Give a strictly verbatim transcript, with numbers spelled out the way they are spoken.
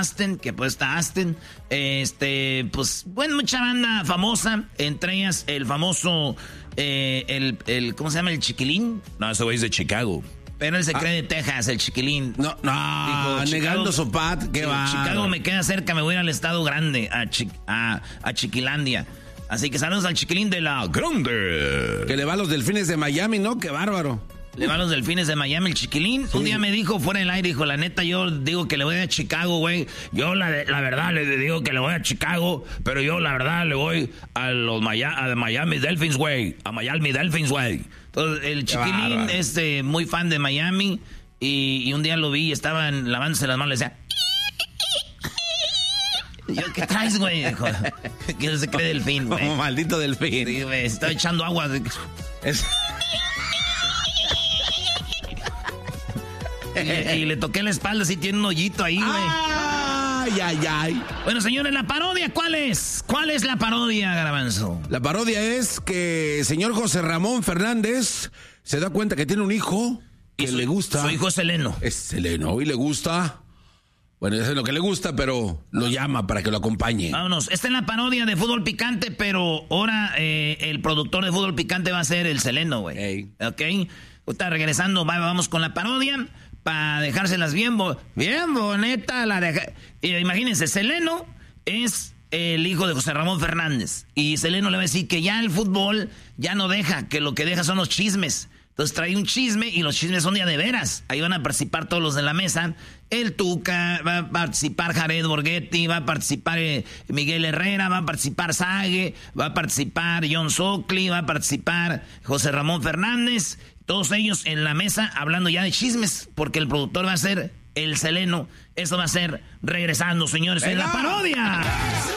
Austin, que pues está Austin. Este, pues, bueno, mucha banda famosa, entre ellas el famoso, eh, el, el, ¿cómo se llama? El Chiquilín. No, ese güey es de Chicago. Pero él se cree de Texas, el Chiquilín. No, no, Dijo, negando su pat, qué va. Chicago me queda cerca, me voy a ir al estado grande, a, Chi, a, a Chiquilandia. Así que saludos al Chiquilín de la Grande. Que le va a los Delfines de Miami, ¿no? Qué bárbaro. Le va a los Delfines de Miami, el Chiquilín. Sí. Un día me dijo fuera del aire, dijo, la neta, yo digo que le voy a Chicago, güey. Yo la, la verdad le digo que le voy a Chicago, pero yo la verdad le voy a los Miami, a Miami Dolphins, güey. A Miami Dolphins, güey. Entonces, el Chiquilín es eh, muy fan de Miami y, y un día lo vi y estaban lavándose las manos y le decía... Yo, ¿qué traes, güey? Dijo, que no se cree delfín, güey. Como maldito delfín. Sí, güey, estaba echando agua. Es... y, y le toqué la espalda, así tiene un hoyito ahí, güey. Ay, ay, ay. Bueno, señores, la parodia, ¿cuál es? ¿Cuál es la parodia, Garbanzo? La parodia es que el señor José Ramón Fernández se da cuenta que tiene un hijo que su, le gusta. Su hijo es Seleno. Es Seleno y le gusta... Bueno, ya sé lo que le gusta, pero lo llama para que lo acompañe. Vámonos. Esta es la parodia de Fútbol Picante, pero ahora eh, el productor de Fútbol Picante va a ser el Seleno, güey. Hey. ¿Ok? Está regresando, va, vamos con la parodia para dejárselas bien, bo bien bonita. La de eh, imagínense, Seleno es el hijo de José Ramón Fernández. Y Seleno le va a decir que ya el fútbol ya no deja, que lo que deja son los chismes. Entonces trae un chisme y los chismes son ya de veras. Ahí van a participar todos los de la mesa. El Tuca, va a participar Jared Borghetti, va a participar eh, Miguel Herrera, va a participar Sague, va a participar John Socli, va a participar José Ramón Fernández. Todos ellos en la mesa hablando ya de chismes, porque el productor va a ser el Seleno. Eso va a ser regresando, señores, en la parodia.